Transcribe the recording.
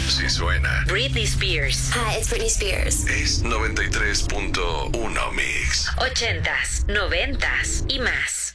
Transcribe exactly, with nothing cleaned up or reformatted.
Si suena Britney Spears. Hi, it's Britney Spears. Es noventa y tres punto uno Mix. Ochentas, noventas y más.